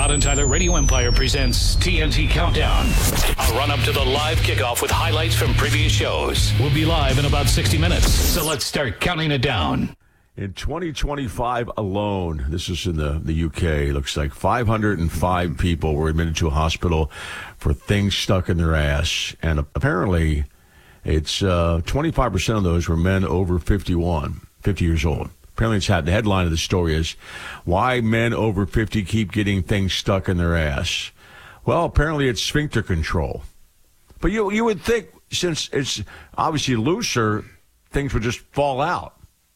Todd and Tyler Radio Empire presents TNT Countdown. A run-up to the live kickoff with highlights from previous shows. We'll be live in about 60 minutes, so let's start counting it down. In 2025 alone, this is in the UK, looks like 505 people were admitted to a hospital for things stuck in their ass. And apparently, it's 25% of those were men over 50 years old. Apparently, the headline of the story is, why men over 50 keep getting things stuck in their ass. Well, apparently it's sphincter control. But you would think, since it's obviously looser, things would just fall out.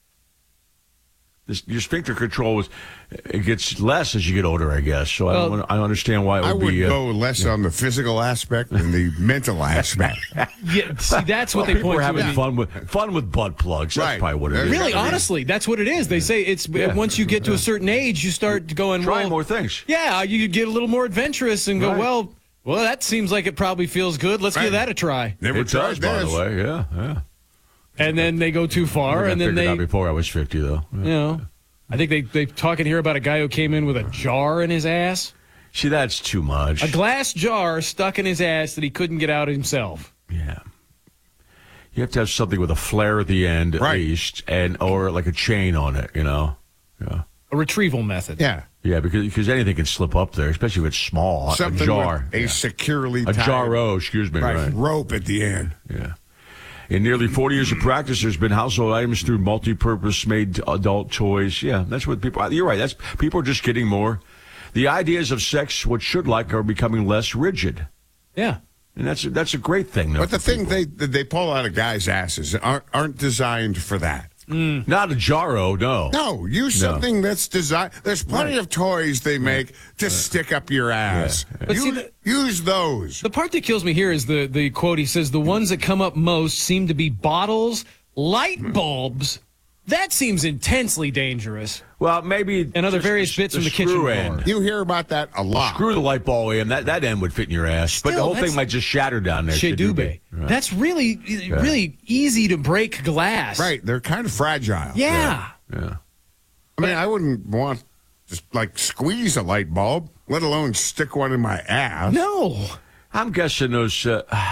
Your sphincter control it gets less as you get older, I guess. So I understand why it would be. I would go less on the physical aspect than the mental aspect. Yeah, see, that's what they people point are to. having fun with butt plugs. That's Right. probably what it is. Really, honestly, that's what it is. They say it's once you get to a certain age, you start going, Trying more things. Yeah, you get a little more adventurous and go, Right. well, that seems like it probably feels good. Let's give that a try. Never It does, tried by this. the way. Yeah. And then they go too far, and then I figured they, out before I was 50, though. Yeah. you know, I think they talking here about a guy who came in with a jar in his ass, See, that's too much. a glass jar stuck in his ass that he couldn't get out himself. Yeah. You have to have something with a flare at the end, at Right. least, or like a chain on it, Yeah. A retrieval method. Yeah. Yeah, because anything can slip up there, especially if it's small. Something a jar. with a securely A tied jarro, excuse me. Right. rope at the end. Yeah. In nearly 40 years of practice, there's been household items through multi-purpose made adult toys. Yeah, that's what people. You're right. People are just getting more. The ideas of sex, what should like, are becoming less rigid, Yeah. and that's a great thing. Though, But the for thing people. they pull out of guys' asses aren't designed for that. Not a jarro, no. No, use something that's designed. There's plenty of toys they make to stick up your ass. But see, Use those. The part that kills me here is the quote. He says, the ones that come up most seem to be bottles, light bulbs. That seems intensely dangerous. Well, maybe And other just various bits from the kitchen screw drawer. end. You hear about that a lot. Screw the light bulb in. That end would fit in your ass, but the Still, whole thing that's- might just shatter down there. Chez Dubé. Right. That's really easy to break glass. Right, they're kind of fragile. Yeah. Yeah. I mean, I wouldn't want to squeeze a light bulb, let alone stick one in my ass. No. I'm guessing those,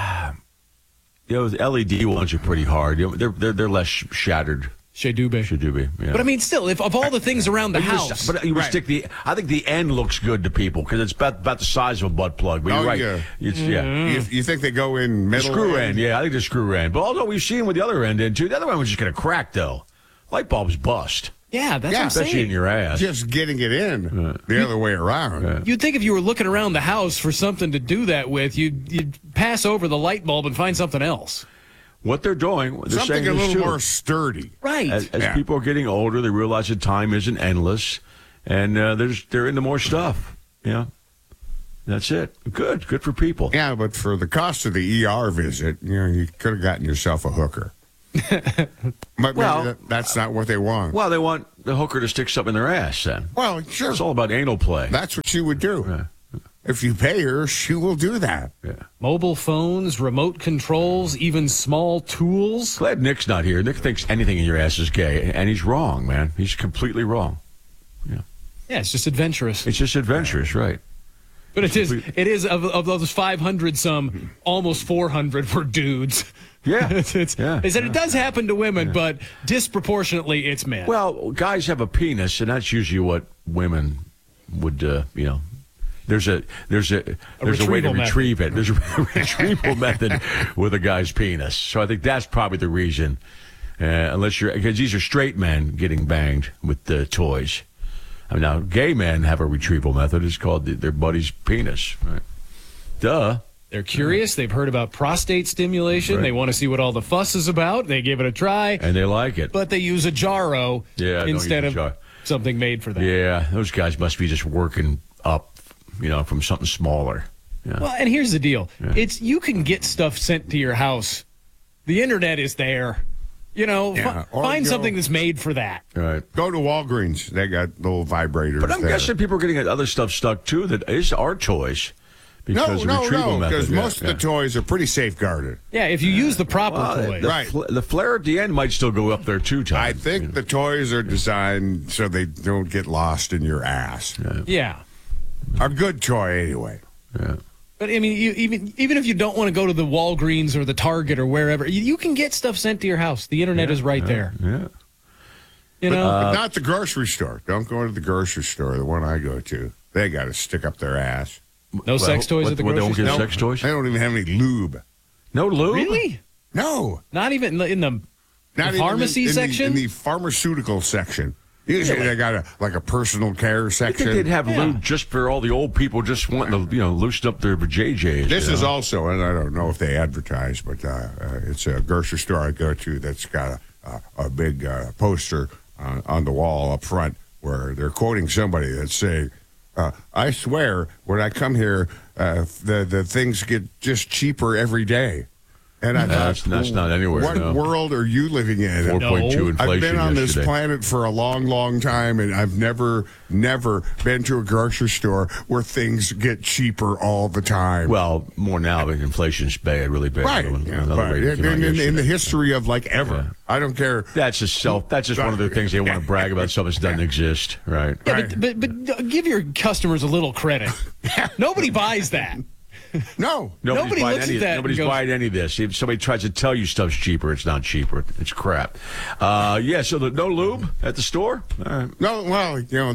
those LED ones are pretty hard. They're less shattered. Chez Dubé. Should do be. Yeah. But I mean, still, if of all the things around the house. But you would stick I think the end looks good to people because it's about the size of a butt plug. But you're right. Yeah. It's, You think they go in The middle? screw end. Yeah, I think the screw end. But although we've seen with the other end in too, the other one was just going to crack though. Light bulbs bust, Yeah, that's Yeah, what I'm especially saying. in your ass. Just getting it in the other way around. You'd think if you were looking around the house for something to do that with, you'd pass over the light bulb and find something else. What they're doing, they're Something saying a this little too. more sturdy. Right. As people are getting older, they realize that time isn't endless, and they're into more stuff. Yeah, that's it. Good for people. Yeah, but for the cost of the ER visit, you could have gotten yourself a hooker. But Well, maybe that's not what they want. Well, they want the hooker to stick something in their ass. Then Well, sure. it's all about anal play. That's what she would do. Yeah. If you pay her, she will do that. Yeah. Mobile phones, remote controls, even small tools. Glad Nick's not here. Nick thinks anything in your ass is gay, and he's wrong, man. He's completely wrong. Yeah, it's just adventurous. It's just adventurous, right? But it is of those 500 some, almost 400 were dudes. Yeah. They said it does happen to women, but disproportionately it's men. Well, guys have a penis, and that's usually what women would, There's a way to retrieval retrieve it. There's a retrieval method with a guy's penis. So I think that's probably the reason. Because these are straight men getting banged with the toys. I mean, now gay men have a retrieval method. It's called their buddy's penis. Right? Duh. They're curious. They've heard about prostate stimulation. Right. They want to see what all the fuss is about. They give it a try. And they like it. But they use a jarro instead use a jar. of something made for that. Yeah, those guys must be just working up, from something smaller. Yeah. Well, and here's the deal. You can get stuff sent to your house. The internet is there. Or Find go- something that's made for that. All right. Go to Walgreens. They got little vibrators But I'm there. guessing people are getting other stuff stuck, too, that is our toys. Because No, of retrieval method. because most of the toys are pretty safeguarded. Yeah, if you use the proper Well, toy. Right. The flare at the end might still go up there, too, Tom. I think the toys are designed so they don't get lost in your ass. Yeah. a good toy anyway. Yeah. But I mean, even if you don't want to go to the Walgreens or the Target or wherever, you can get stuff sent to your house. The internet is right there. Yeah. You know, But not the grocery store. Don't go to the grocery store. The one I go to, they got to stick up their ass. no sex toys at the They grocery don't store. get sex toys? They don't even have any lube. No lube? Really? No, Not even in the not even pharmacy in section? in the pharmaceutical section. Usually they got a personal care I section. think they'd have lube just for all the old people just wanting to, loosen up their JJs. This is also, and I don't know if they advertise, but it's a grocery store I go to that's got a big poster on the wall up front where they're quoting somebody that's saying, I swear, when I come here, the things get just cheaper every day. And I thought, that's not anywhere. what no. world are you living in? 4.2 inflation. I've been on this yesterday. planet for a long, long time, and I've never been to a grocery store where things get cheaper all the time. Well, more now, but inflation's bad, really bad. Right. Another But rate came out in the yesterday. history of ever. Yeah. I don't care. That's just one of the things they want to brag about, something that doesn't exist, right? Yeah, Right. but give your customers a little credit. Nobody buys that. No. Nobody looks at that and Nobody's goes- buying any of this. If somebody tries to tell you stuff's cheaper, it's not cheaper. It's crap. So no lube at the store? All right. No, well,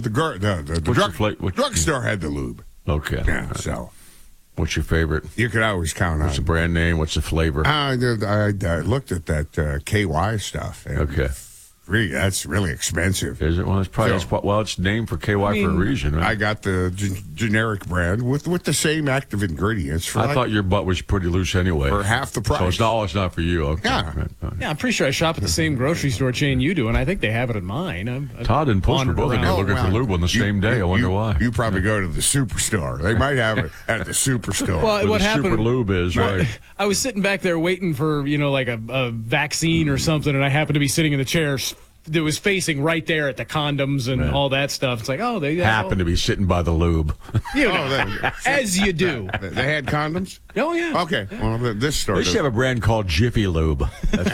the drugstore had the lube. Okay. Yeah, so What's your favorite? you could always count on What's the it. brand name? What's the flavor? I looked at that KY stuff. And Okay. that's really expensive. Is it? Well, it's named for KY for a reason, right? I got the generic brand with the same active ingredients for I thought your butt was pretty loose anyway. for half the price. So it's not for you. Okay. Yeah. Right. Yeah, I'm pretty sure I shop at the same grocery store chain you do, and I think they have it at mine. Todd and Post were wandered both in there around. looking for lube on the same day. I wonder why. You probably go to the superstore. They might have it at the superstore. Well, Where what the happened? Super lube is, right? I was sitting back there waiting for like a vaccine or something, and I happened to be sitting in the chair that was facing right there at the condoms and all that stuff. It's like, they Happened to be sitting by the lube. you know, as you do. They had condoms? Oh yeah. Okay. Well, this store. They should have a brand called Jiffy Lube.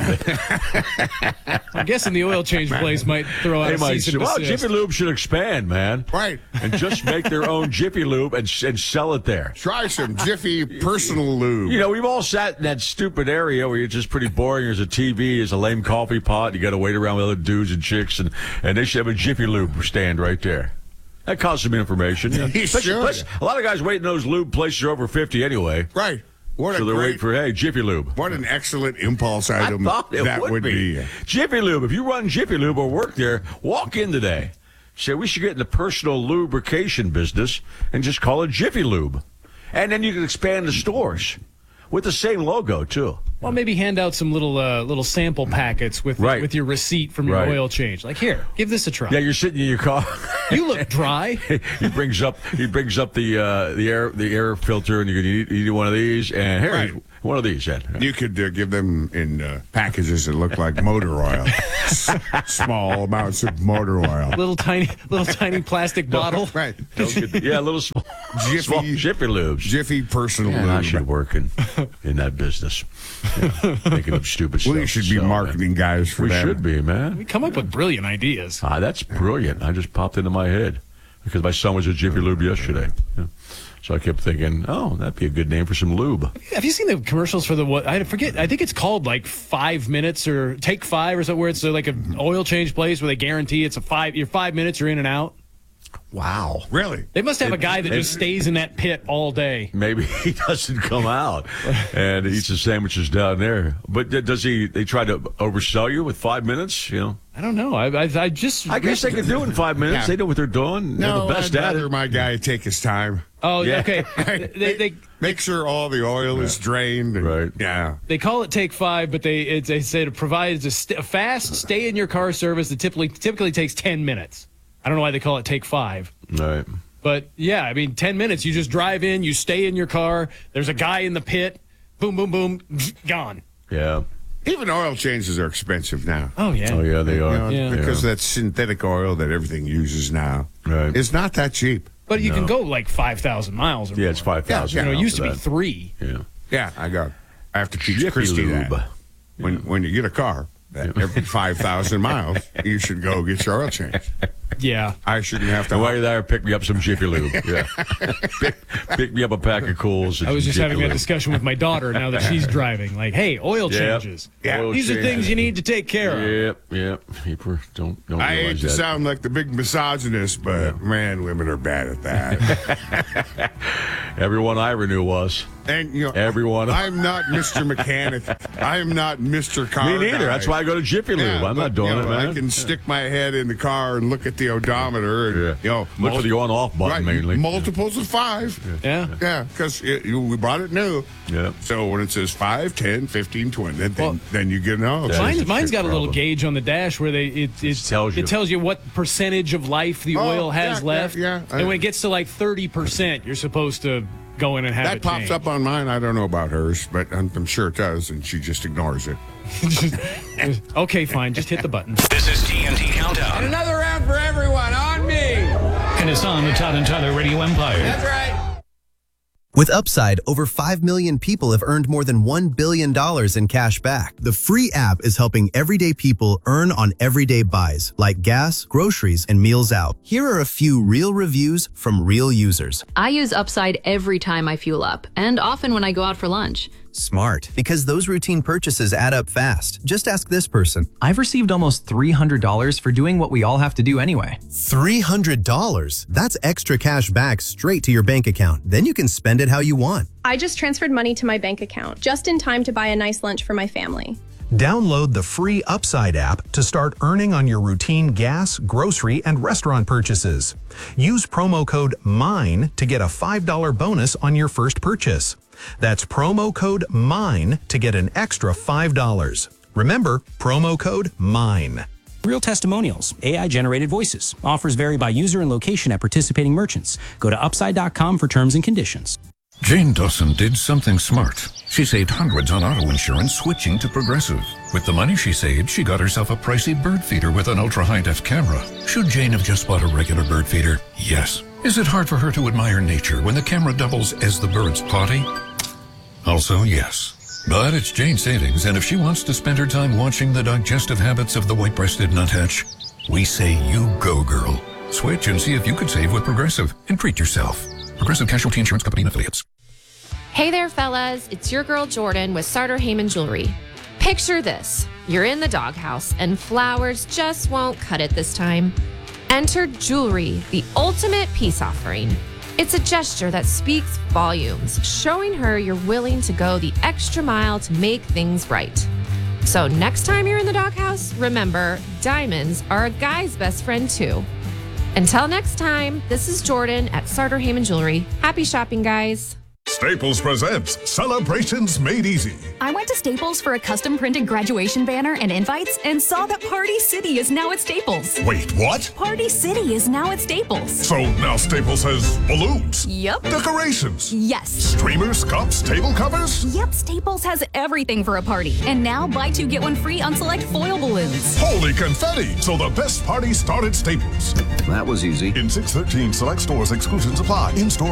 I'm guessing the oil change place might throw out They a might cease say, and well, desist. Jiffy Lube should expand, man. Right. And just make their own Jiffy Lube and sell it there. Try some Jiffy personal lube. We've all sat in that stupid area where you're just pretty boring. There's a TV, there's a lame coffee pot. You got to wait around with other dudes and chicks, and they should have a Jiffy Lube stand right there. That costs some information. He should. Plus, a lot of guys waiting in those lube places are over 50 anyway. Right. What So a they're great, waiting for, hey, Jiffy Lube. what an excellent impulse I item thought it that would be. Jiffy Lube. If you run Jiffy Lube or work there, walk in today. Say, we should get in the personal lubrication business and just call it Jiffy Lube. And then you can expand the stores with the same logo, too. Well, maybe hand out some little sample packets with your receipt from your Right. oil change. Like, here, give this a try. Yeah, you're sitting in your car. You look dry. he brings up the air filter, and you need one of these, and here, Right. one of these. Ed. You could give them in packages that look like motor oil. Small amounts of motor oil. little tiny plastic bottle. Right. Yeah, little small small Jiffy Lubes. Jiffy personal Man, I lube. should work in that business. Making up stupid stuff. We should be So, marketing guys for We them. should be, man. We come up with brilliant ideas. That's brilliant. I just popped into my head because my son was at Jiffy Lube yesterday. Yeah. So I kept thinking, that'd be a good name for some lube. Have you seen the commercials for I forget. I think it's called like 5 minutes or Take 5 or something, where it's like an oil change place where they guarantee it's you're 5 minutes, you're in and out. Wow. Really? They must have a guy that just stays in that pit all day. Maybe he doesn't come out and eats the sandwiches down there. But does they try to oversell you with 5 minutes? I don't know. I guess they can do it in 5 minutes. Yeah. They know what they're doing. They're No, the best I'd at rather it. my guy take his time. Oh, Yeah. okay. They Make sure all the oil is drained. And, Right. Yeah. They call it Take 5, but they say it provides a fast stay in your car service that typically takes 10 minutes. I don't know why they call it Take 5. Right. But yeah, I mean, 10 minutes. You just drive in, you stay in your car. There's a guy in the pit. Boom, boom, boom, gone. Yeah. Even oil changes are expensive now. Oh yeah. Oh, yeah, they are. Yeah. Because that synthetic oil that everything uses now Right. is not that cheap. But you can go like 5,000 miles. Or Yeah, it's more. 5,000. You know, it used to be that. 3. Yeah. Yeah, I have to teach Jiffy Christy Lube. that. When you get a car, that every 5,000 miles, you should go get your oil changed. Yeah. I shouldn't have to. And while you're there, pick me up some Jiffy Lube. Yeah. pick me up a pack of Cools. I was just having that discussion with my daughter now that she's driving. Like, hey, oil changes. Yeah. Oil These are changes. things you need to take care of. Yep. People don't I hate realize to that. sound like the big misogynist, but man, women are bad at that. Everyone I renew was. And Everyone. I'm not Mr. Mechanic. I am not Mr. Car. Me neither. guy. That's why I go to Jiffy Lube. Yeah, I'm not doing it, man. I can stick my head in the car and look at the odometer and Look for the on-off button mainly. Multiples of 5. Yeah. Because we bought it new. Yeah. So when it says 5, 10, 15, 20, then you get no. Mine's got a little gauge on the dash where it tells you what percentage of life the oil has left. Yeah. And when it gets to like 30%, you're supposed to go in and have That it pops changed. up on mine. I don't know about hers, but I'm sure it does, and she just ignores it. Okay, fine. Just hit the button. This is TNT Countdown. Another round for everyone on me. And it's on the Todd and Tyler Radio Empire. That's right. With Upside, over 5 million people have earned more than $1 billion in cash back. The free app is helping everyday people earn on everyday buys, like gas, groceries, and meals out. Here are a few real reviews from real users. I use Upside every time I fuel up, and often when I go out for lunch. Smart, because those routine purchases add up fast. Just ask this person. I've received almost $300 for doing what we all have to do anyway. $300? That's extra cash back straight to your bank account. Then you can spend it how you want. I just transferred money to my bank account, just in time to buy a nice lunch for my family. Download the free Upside app to start earning on your routine gas, grocery, and restaurant purchases. Use promo code MINE to get a $5 bonus on your first purchase. That's promo code MINE to get an extra $5. Remember, promo code MINE. Real testimonials, AI-generated voices. Offers vary by user and location at participating merchants. Go to Upside.com for terms and conditions. Jane Dawson did something smart. She saved hundreds on auto insurance switching to Progressive. With the money she saved, she got herself a pricey bird feeder with an ultra-high-def camera. Should Jane have just bought a regular bird feeder? Yes. Is it hard for her to admire nature when the camera doubles as the bird's potty? Also, yes. But it's Jane's savings, and if she wants to spend her time watching the digestive habits of the white-breasted nuthatch, we say you go, girl. Switch and see if you could save with Progressive and treat yourself. Progressive Casualty Insurance Company and Affiliates. Hey there, fellas. It's your girl Jordan with Sartor Heyman Jewelry. Picture this. You're in the doghouse, and flowers just won't cut it this time. Enter jewelry, the ultimate peace offering. It's a gesture that speaks volumes, showing her you're willing to go the extra mile to make things right. So next time you're in the doghouse, remember, diamonds are a guy's best friend too. Until next time, this is Jordan at Sartor Heyman Jewelry. Happy shopping, guys. Staples presents Celebrations Made Easy. I went to Staples for a custom printed graduation banner and invites and saw that Party City is now at Staples. Wait, what? Party City is now at Staples. So now Staples has balloons. Yep. Decorations. Yes. Streamers, cups, table covers. Yep, Staples has everything for a party. And now buy 2 get 1 free on select foil balloons. Holy confetti! So the best party started Staples. That was easy. In 613 select stores, exclusions apply. In store.